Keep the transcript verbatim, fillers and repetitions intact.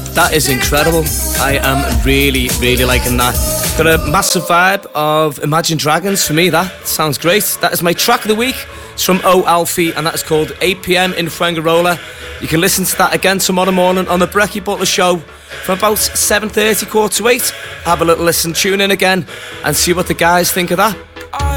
That is incredible. I am really, really liking that. Got a massive vibe of Imagine Dragons. For me, that sounds great. That is my track of the week. It's from O Alfie, and that is called eight p.m. in Fuengirola. You can listen to that again tomorrow morning on the Brecky Butler Show from about seven thirty, quarter to eight. Have a little listen, tune in again, and see what the guys think of that.